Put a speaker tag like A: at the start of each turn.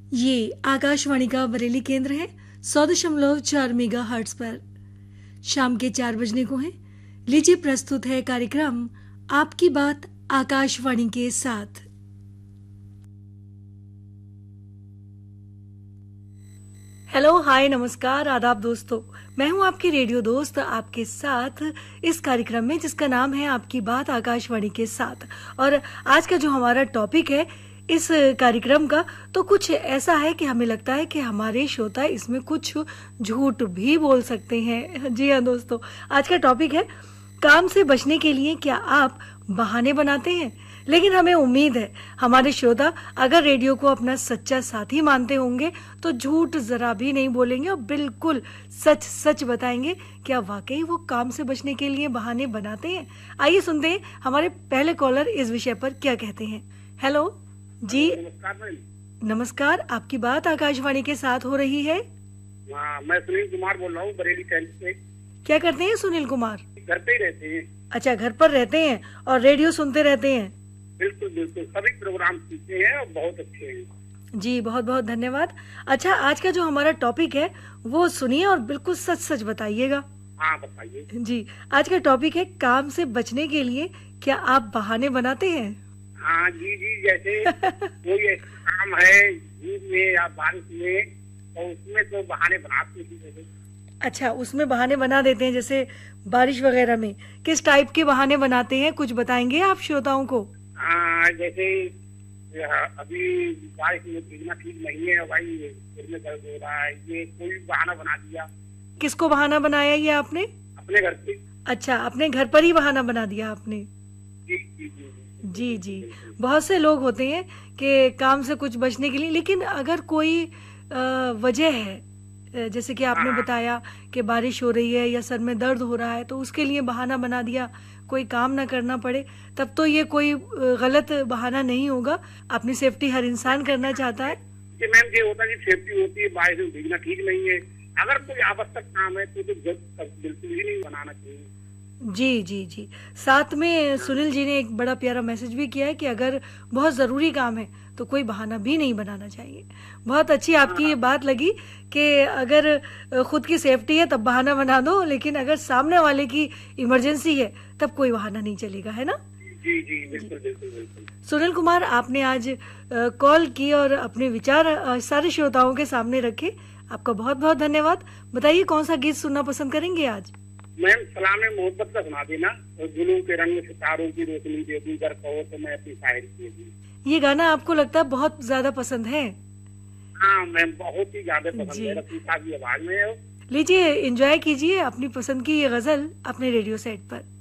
A: ये आकाशवाणी का बरेली केंद्र है 100.4 मेगा हर्ट्ज पर। शाम के 4 बजने को है। लीजिए प्रस्तुत है कार्यक्रम आपकी बात आकाशवाणी के साथ। हेलो, हाय, नमस्कार, आदाब दोस्तों। मैं हूं आपकी रेडियो दोस्त आपके साथ इस कार्यक्रम में जिसका नाम है आपकी बात आकाशवाणी के साथ। और आज का जो हमारा टॉपिक है इस कार्यक्रम का, तो कुछ ऐसा है कि हमें लगता है कि हमारे श्रोता इसमें कुछ झूठ भी बोल सकते हैं। जी हाँ दोस्तों, आज का टॉपिक है काम से बचने के लिए क्या आप बहाने बनाते हैं। लेकिन हमें उम्मीद है हमारे श्रोता अगर रेडियो को अपना सच्चा साथी मानते होंगे तो झूठ जरा भी नहीं बोलेंगे और बिल्कुल सच सच बताएंगे क्या वाकई वो काम से बचने के लिए बहाने बनाते हैं। आइए सुनते हैं हमारे पहले कॉलर इस विषय पर क्या कहते हैं। हेलो जी, नमस्कार, आपकी बात आकाशवाणी के साथ हो रही है।
B: मैं सुनील कुमार बोल रहा हूँ बरेली कैंप से।
A: क्या करते हैं सुनील कुमार?
B: घर पे ही रहते हैं।
A: अच्छा, घर पर रहते हैं और रेडियो सुनते रहते हैं।
B: बिल्कुल बिल्कुल, सभी प्रोग्राम सुनते हैं और बहुत अच्छे हैं।
A: जी, बहुत बहुत धन्यवाद। अच्छा, आज का जो हमारा टॉपिक है वो सुनिए और बिल्कुल सच सच बताइएगा।
B: हाँ बताइए।
A: जी, आज का टॉपिक है काम से बचने के लिए क्या आप बहाने बनाते हैं।
B: हाँ जी जी, जैसे कोई ऐसा काम है धूप में या बारिश में तो उसमें तो बहाने बनाते ही।
A: अच्छा, उसमें बहाने बना देते हैं, जैसे बारिश वगैरह में किस टाइप के बहाने बनाते हैं, कुछ बताएंगे आप श्रोताओं को?
B: हाँ, जैसे अभी बारिश में भीगना ठीक नहीं है भाई, सिर में दर्द हो रहा है, ये कोई बहाना बना दिया।
A: किसको बहाना बनाया ये आपने?
B: अपने घर पे।
A: अच्छा, अपने घर पर ही बहाना बना दिया आपने।
B: जी जी जी
A: जी जी, बहुत से लोग होते हैं कि काम से कुछ बचने के लिए, लेकिन अगर कोई वजह है, जैसे कि आपने बताया कि बारिश हो रही है या सर में दर्द हो रहा है तो उसके लिए बहाना बना दिया, कोई काम ना करना पड़े, तब तो ये कोई गलत बहाना नहीं होगा। अपनी सेफ्टी हर इंसान करना चाहता है।
B: मैम, ये होता है कि सेफ्टी होती है, बारिश में भीगना ठीक नहीं है। अगर कोई आवश्यक काम है तो बिल्कुल ही नहीं बनाना चाहिए।
A: जी जी जी, साथ में सुनील जी ने एक बड़ा प्यारा मैसेज भी किया है कि अगर बहुत ज़रूरी काम है तो कोई बहाना भी नहीं बनाना चाहिए। बहुत अच्छी आपकी ये बात लगी कि अगर खुद की सेफ्टी है तब बहाना बना दो, लेकिन अगर सामने वाले की इमरजेंसी है तब कोई बहाना नहीं चलेगा, है ना?
B: जी जी, बिल्कुल बिल्कुल बिल्कुल।
A: सुनील कुमार, आपने आज कॉल की और अपने विचार सारे श्रोताओं के सामने रखे। आपका बहुत बहुत धन्यवाद। बताइए कौन सा गीत सुनना पसंद करेंगे आज?
B: मैम, सलाम मोहब्बत का सुना देना। गुलों के रंग सितारों की रोशनी दे दूं, अगर कहो तो मैं अपनी शायरी दे दूं।
A: ये गाना आपको लगता है बहुत ज्यादा पसंद है?
B: हाँ मैम, बहुत ही ज्यादा पसंद है, रफीका की आवाज में है।
A: लीजिए, एंजॉय कीजिए अपनी पसंद की ये गजल अपने रेडियो सेट पर।